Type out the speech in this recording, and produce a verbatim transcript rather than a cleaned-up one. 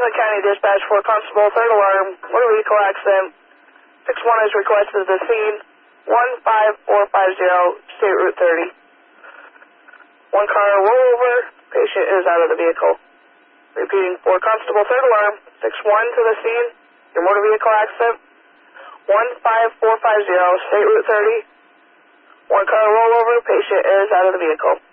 Franklin County Dispatch for Constable, third alarm, motor vehicle accident. six one is requested to the scene. one five four five zero, State Route thirty. One car rollover, patient is out of the vehicle. Repeating for Constable, third alarm, six one to the scene, your motor vehicle accident. one five four five zero, State Route thirty. One car rollover, patient is out of the vehicle.